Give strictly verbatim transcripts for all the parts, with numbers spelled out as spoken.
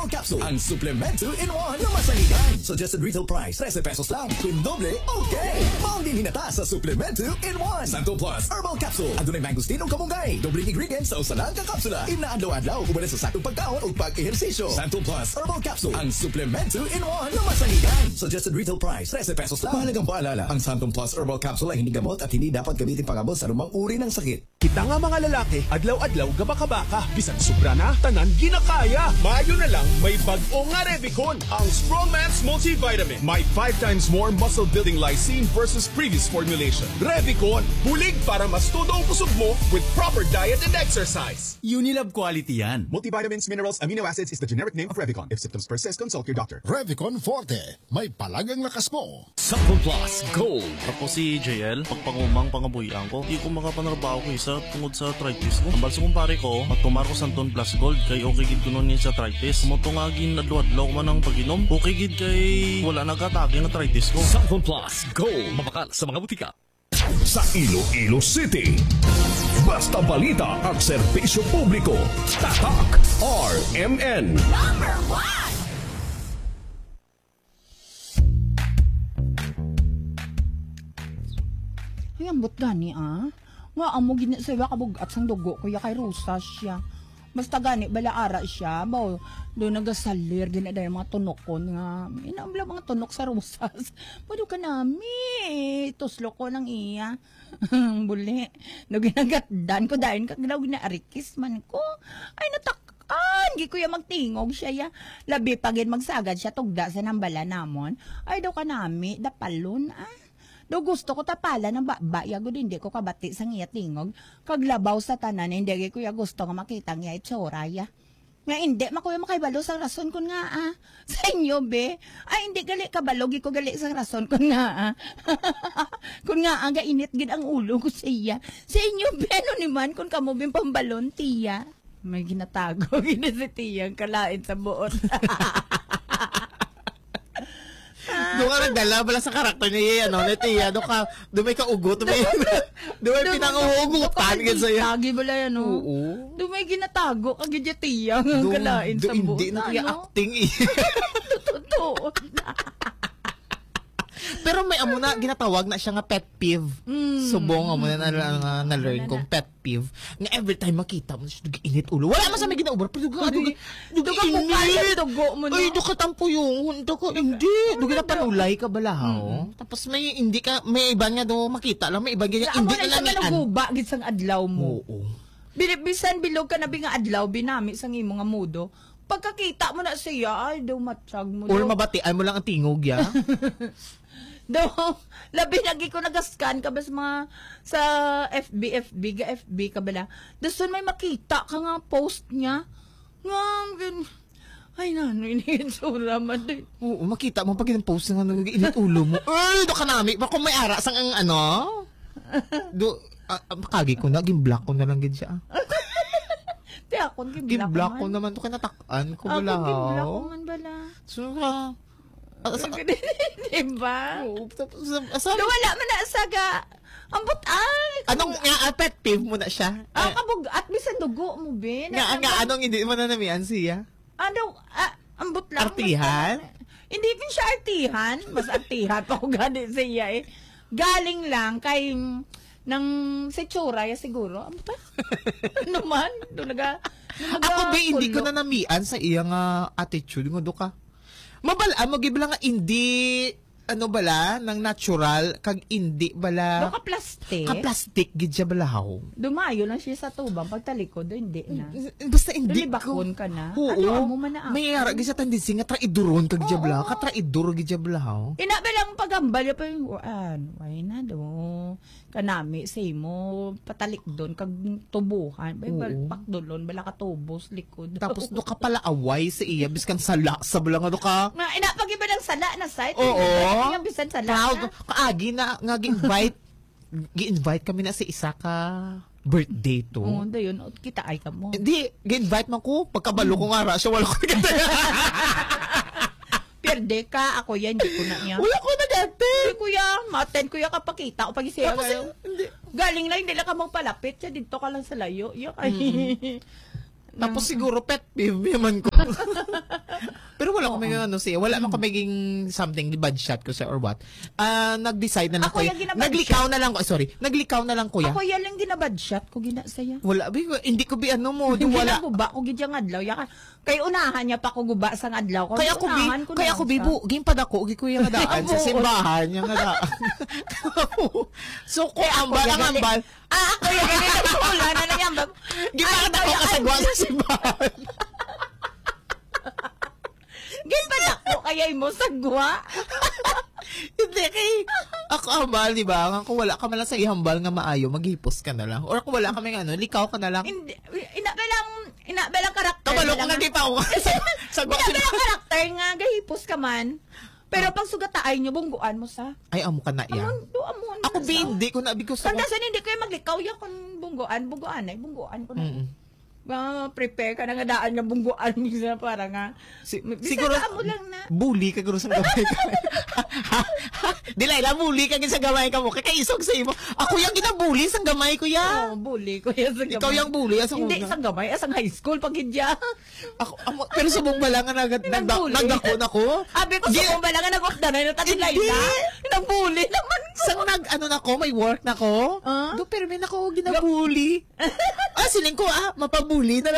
Herbal Capsule, ang supplement two in one na masahigan. Suggested retail price, thirteen pesos lang. Kung doble, okay. Maundin hinata sa supplement two in one. Santo Plus Herbal Capsule. Adunay mangostinong kamunggay. Dobling ingredients sa usanang kakapsula. Inaadlaw-adlaw, ubalan sa saktong pagkaon o pag-ehersisyo. Santo Plus Herbal Capsule, ang supplement two in one na masahigan. Suggested retail price, thirteen pesos lang. Mahalagang paalala, ang Santo Plus Herbal Capsule ay hindi gamot at hindi dapat gamitin pangabot sa rumang uri ng sakit. Kita nga mga lalaki, adlaw-adlaw gabaka-baka. Bisan sobra na, tanan ginakaya. Mayo na lang, may bag-o nga Revicon, ang Strongman's Multivitamin. May five times more muscle-building lysine versus previous formulation. Revicon, bulig para mas todo ang kusog mo with proper diet and exercise. Unilab quality yan. Multivitamins, minerals, amino acids is the generic name of Revicon. If symptoms persist, consult your doctor. Revicon Forte, may palagang lakas mo. Santo Plus Gold. Ako si J L, pagpangumang pangabuyan ko, di ko makapanarbaho ko isa tungod sa arthritis ko. Ang balsa kumpare ko, at tumar ko Santon Plus Gold, kay okay gid ko nun sa arthritis. Mutungagin adlaw-adlaw ko man ang pag-inom, okay gid kay wala nagkatake ng arthritis ko. Santo Plus Gold. Mabakal sa mga butika. Sa Iloilo City, basta balita at serbisyo publiko. Tatak R M N. Number one. Ay, ambot gani ah. Nga amo gina sa kabugat sang dugo kuya kay Rosa siya. Basta gani bala ara siya, baw do nagasalir gina day mga tunokon nga. Inaambla mga tunok sa Rosas. Pado ka nami, tuslo ko nang iya. Buli. No ginagatdan ko dayon kag daw ginaarikis man ko. Ay natak An, gi kuya magtingog siya ya. Labi pagin magsagad siya tugda sa nambala namon. Ay daw kanami dapalon ah. Do gusto ko tapala ng baba, yago din di ko kabati sang iya tingog. Kaglabaw sa tanan, hindi kuya gusto nga makita nga itsura ya. Nga hindi, makuya makaibalo sang rason kun nga ah. Sa inyo be, ay hindi gali kabalogi ko gali sang rason kun nga ah. Kun nga aga init gid ang ulo ko sa iya. Sa inyo be, ano naman kun kamo bin pambalon tiya. May ginatago, gina si tiya, kalain sa buot. Doon ka nagdala pala sa karakter niya, ano, na tiya, doon ka, doon may kaugot, doon may, doon may pinanguhugutan, ganyan sa'yo. Lagi bala yan, o. Oo. Doon may ginatago, kag yung tiya, ang kalain sa buot. Hindi na tiya acting, eh. Totoo. Pero may amo na, ginatawag na siya nga pet peeve. Mm. Subong amo na na, na learn kong pet peeve. Nga every time makita mo, dugi init ulo. Wala man sa may ginaubar, pero duga, duga, duga init. Dugo mo na. Ay, duga tampo yung, duga, hindi. Duga na panulay ka balahaw. Tapos may, hindi ka, may iba nga do makita lang, may iba nga, hindi na lang yan. Amo na siya gisang adlaw mo. Oo. Bisan bilog ka na nga adlaw, binami sang imo nga mudo. Pagkakita mo na siya, ay, daw matsag mo. Or mabatian mo lang ang tingog, ya. Daw, labi lagi ko nagascan ka ba sa mga, sa F B, F B, ga F B ka bala. Dasun may makita ka nga post niya. Nga, ay na, ano iniitsura man din. Oo, makita mo pag in-post nga nag-init ulo mo. Ay, do ka nami. Baka may ara sang ang ano. Do, uh, makagi ko na, gimblock ko na lang gid siya. Di ako, gimblock, gimblock ko naman to kinatakan ko bala. Ako, gimblock ko man bala. So, uh, diba? Oo. Wala man na saga. Ambot ay. Anong nga pet peeve mo na siya? Ah, kabog at bisan dugo mo be. Nga nga anong hindi mo na namian siya? Ano, ah, ambot lang. Artihan? Hindi din siya artihan, mas artihan pa ko gani siya eh. Galing lang kay nang si Chura ya siguro. Ano ba? Ano man? Do naga. Ako be hindi ko na namian sa iyang uh, attitude ngo do ka. Mabala mo gibla nga hindi ano bala ng natural kag hindi bala do ka plastic ka plastic gid siya balahaw. Dumayo lang siya sa tubang pagtalikod hindi na. Basta hindi ko ka na. Oo, ano mo man na may ara gid siya tendency nga traidoron kag siya bala ka traidor gid siya balahaw. Ina ba lang pagambal pa yung ano why na do kanami say mo patalik doon kag tubuhan bay balpak dolon bala ka tubos likod. Tapos do ka pala away sa iya biskan sala sa bala nga do ka. Na ina pag iba ng sala na site. Oo. Yung bisan sala. Proud kaagi na nga gi-invite gi-invite kami na sa isa ka birthday to. Oo, oh, yun. Kita ay ka mo. Hindi, gi-invite man ko pagkabalo ko nga ra siya wala ko kita. Perde ka, ako yan, hindi ko na niya. Wala ko na dati. Hindi kuya, maten kuya kapag kita o pag isiya kayo. Galing lang, hindi lang ka mong palapit siya, dito ka lang sa layo. Yung, ay. Mm-hmm. Tapos siguro pet peeve naman ko. Pero wala ko may ano siya. Wala man ko maging something di bad shot ko sa or what. Ah, uh, nag-decide na lang ako. Kuya. Naglikaw na lang ko. Sorry. Naglikaw na lang kuya. Ako yan lang ginabad shot ko gina saya. Wala bi hindi ko bi ano mo, di wala. Guba ko gidyang adlaw ya. Kay unahan niya pa ko guba sang adlaw ko. Kaya ko bi, kaya ko bi bu, gin pa dako gi kuya nga daan sa simbahan nya nga daan. So ko ambal ang ambal. Ah, ako yan ganito wala na lang yan. Gimana ko kasagwa sa simbahan. Gin pa dako kaya mo sagwa. Hindi kay ako ambal di ba? Kung wala ka man lang sa ihambal nga maayo, maghipos ka na lang. Or kung wala ka may ano, likaw ka na lang. Hindi ina lang ina belang karakter. Kabalo ko nga kita ko. Sagwa ka belang karakter nga gahipos ka man. Pero pag sugataay nyo, bungguan mo sa. Ay, amo ka na yan. Amon, do, amon. Ako hindi ko na, because ako. Kandasan hindi kayo maglikaw yan kung bungguan. Bungguan ay, bungguan ko na. Mm-mm. Uh, prepare ka na nga daan nga bungguan minsan para nga. Si, siguro mo lang na. Bully ka guro sa gamay ka. Dilay la bully ka sa gamay ka mo. Kakaisog sa imo. Ako yung ginabully sa gamay ko ya. Oh, bully ko ya sa gamay. Ikaw yung bully sa hindi sa gamay, sa high school pag hidya. Ako amo, pero subong ba lang nga nag nagdako nako. Abi ko subong ba lang nga nagokda na natin Layla. Nang-bully naman ko. Sang nag ano nako, may work nako. Huh? Do pero may nako ginabully. Ah, siling ko ah, mapabully Bully na lang.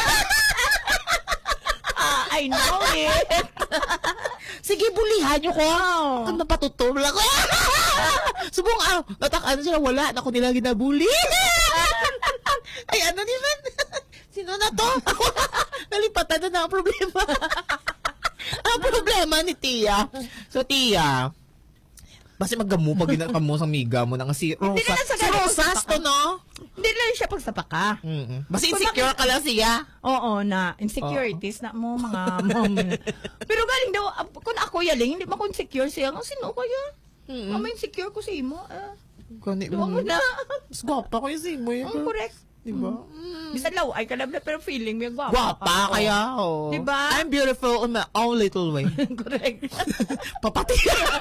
ah, I know it. Sige, bulihan nyo ko. Oh. Kung napatutol lang ko. Subong, ah, natakaan sila, wala. Naku nila ginabuli. Ay, ano naman? Sino na to? Nalipatan na na ang problema. Ang problema ni Tia. So, Tia, basta maggamu pag ginaka mo sa miga mo na nga si Rosa. Si Rosas to, no? Hindi lang siya pagsapaka. Mm-hmm. Basta insecure ka lang siya. Oo, na. Insecurities na mo, mga mom. Pero galing daw, kung ako yaling, hindi ba ko insecure siya? Ang sino kaya? Mm-hmm. Mama, insecure ko si mo. Uh, Gani mo na. Mas gwapa ko yung si mo. Ang correct. Diba? Mm. Bisan law, ay kalab na, pero feeling mo yung gwapa. Gwapa ka. Kaya, oh. Diba? I'm beautiful in my own little way. Correct. Papati.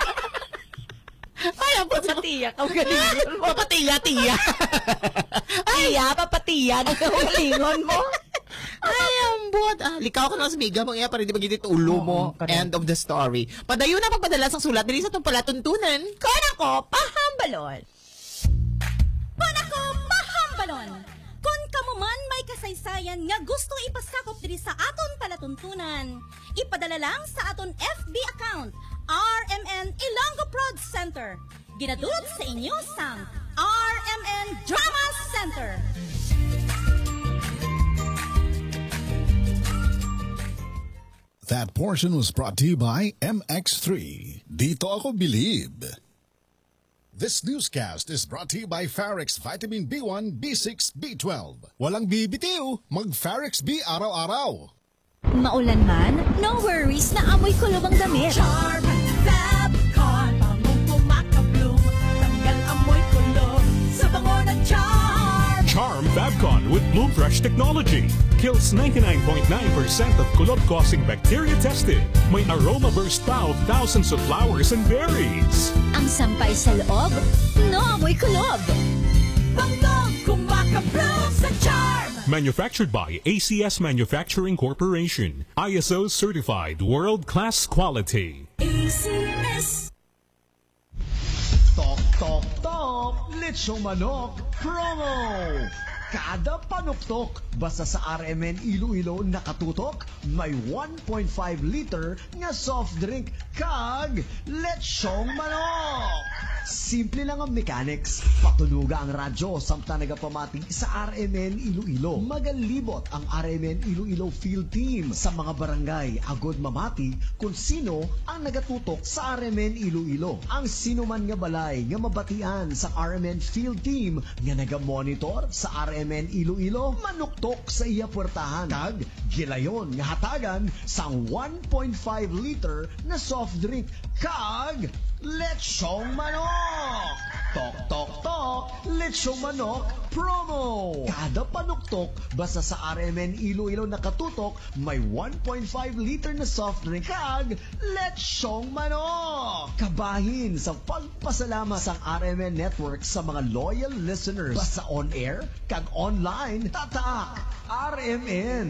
Ay, ang papatiya. Ang galingon mo. Papatiya, tiya. Tiya, papatiya. Nagkawalingon mo. Ay, ang buwan. Ah, likaw ka na sa miga. Mga para di magigit ulo mo. Oh, end of the story. Padayon na pagpadala sa sulat. Dili sa itong palatuntunan. Kung ako, pahambalon. Kung ako, pahambalon. Kung kamo man may kasaysayan nga gusto ipasakop diri sa aton palatuntunan, ipadala lang sa aton F B account, R M N Ilonggo Prod Center. Ginadulot sa inyo sang R M N Drama Center. That portion was brought to you by M X three. Dito ako believe. This newscast is brought to you by Farex Vitamin B one, B six, B twelve. Walang bibitiw, mag-Farex B araw-araw. Maulan man, no worries na amoy kulob ang damit. Charm Fabcon, pangong pumakabloom, tanggal amoy kulob sa bango ng Charm. Charm Fabcon with Bloom Fresh technology kills ninety-nine point nine percent of kulob-causing bacteria tested. May aroma burst pa of thousands of flowers and berries. Ang sampay sa loob, no amoy kulob. Bangong kumakabloom sa Charm. Manufactured by A C S Manufacturing Corporation. I S O certified world-class quality. A C S. Tok, tok, tok! Lechong manok promo! Kada panuktok, basta sa R M N Iloilo nakatutok, may one point five liter nga soft drink kag lechong manok. Simple lang ang mechanics. Patunuga ang radyo samtang nagapamati sa R M N Iloilo. Magalibot ang R M N Iloilo Field Team sa mga barangay agod mamati kung sino ang nagatutok sa R M N Iloilo. Ang sino man nga balay nga mabatian sa R M N Field Team nga nagamonitor sa R M N Iloilo, manuktok sa iya puwertahan kag gilayon nga hatagan sang one point five liter na soft drink kag lechong manok. Tok Tok Tok, Lechong Manok Promo! Kada panuktok, basta sa R M N Iloilo nakatutok, may one point five liter na soft drink kag Lechong Manok! Kabahin sa pagpasalamat sa R M N Network sa mga loyal listeners. Basta on air, kag online, tatak! R M N!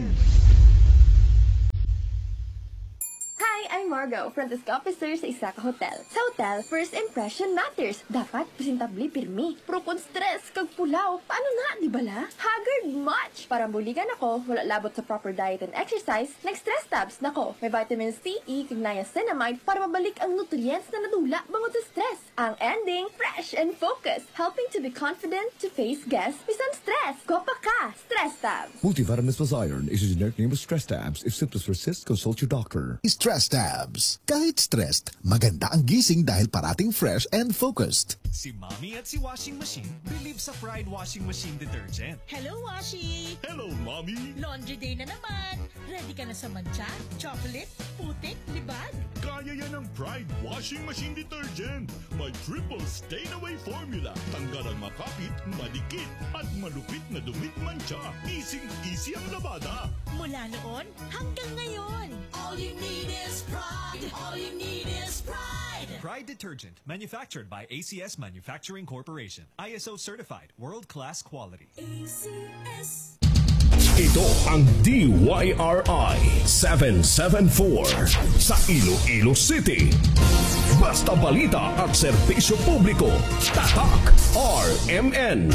Hi, I'm Margo, front desk officer sa isa ka hotel. Sa hotel, first impression matters. Dapat presentably pirmi. Pero kung stress kag pulaw, paano na, di bala? Haggard much! Para buligan ako, wala labot sa proper diet and exercise, nag-stress tabs nako. May vitamin C, E, kag niacinamide para mabalik ang nutrients na nadula bangod sa stress. Ang ending, fresh and focused, helping to be confident to face guests bisan stress. Gopa ka! Stress tabs! Multivitamins plus iron is a generic name of stress tabs. If symptoms persist, consult your doctor. Stress tabs. Kahit stressed, maganda ang gising dahil parating fresh and focused. Si Mommy at si Washing Machine believe sa Pride Washing Machine Detergent. Hello, Washi! Hello, Mommy! Laundry day na naman. Ready ka na sa mancha, chocolate, putik, libag? Kaya yan ang Pride Washing Machine Detergent. May triple stain-away formula. Tanggal ang makapit, madikit, at malupit na dumit mancha. Easy-easy ang labada. Mula noon hanggang ngayon. All you need is pride. All you need is pride. Pride Detergent, manufactured by A C S Manufacturing Corporation. I S O certified, world-class quality. A C S. Ito ang D Y R I seven seven four sa Iloilo City. Basta balita at serbisyo publiko. Tatak R M N.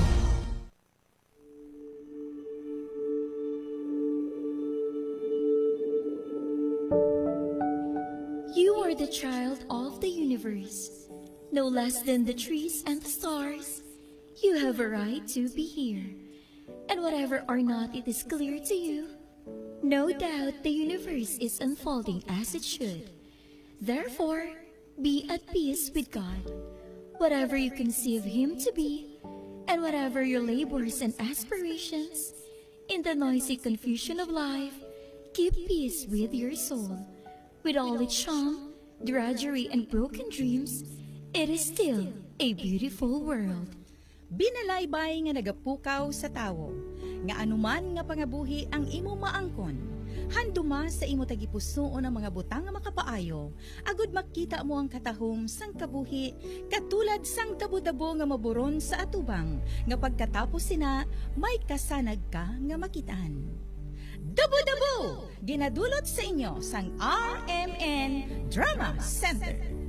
You are the child of the universe, no less than the trees and the stars. You have a right to be here. And whatever or not it is clear to you, no doubt the universe is unfolding as it should. Therefore, be at peace with God. Whatever you conceive Him to be, and whatever your labors and aspirations, in the noisy confusion of life, keep peace with your soul. With all its charm, drudgery, and broken dreams, it is still a beautiful world. Binalaybay nga nagapukaw sa tawo, nga anuman nga pangabuhi ang imo maangkon. Handuma sa imo tagipusoon ang mga butang nga makapaayo, agud makita mo ang katahom sang kabuhi, katulad sang dabo-dabo nga maburon sa atubang, nga pagkatapos sina, may kasanag ka nga makitaan. Dabo-dabo! Ginadulot sa inyo sang R M N Drama Center.